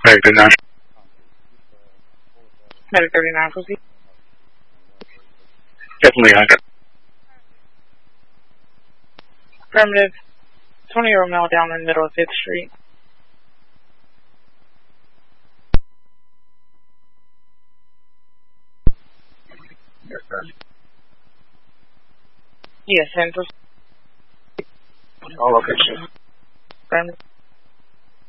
Medic 39. Medic 39, proceed. Definitely Hunter. Affirmative. 20-year-old male down in the middle of 5th Street. Yes, sir. Yes, and All locations. affirmative.